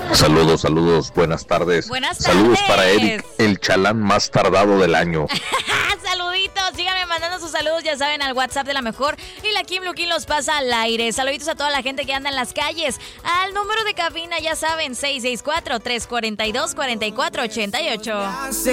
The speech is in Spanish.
Saludos, buenas tardes. Buenas Saludos tardes. para Eric, el chalán más tardado del año. Saluditos, síganme mandando sus saludos, ya saben, al WhatsApp de La Mejor. Y la Kim Luquín los pasa al aire. Saluditos a toda la gente que anda en las calles. Al número de cabina, ya saben, 664-342-4488.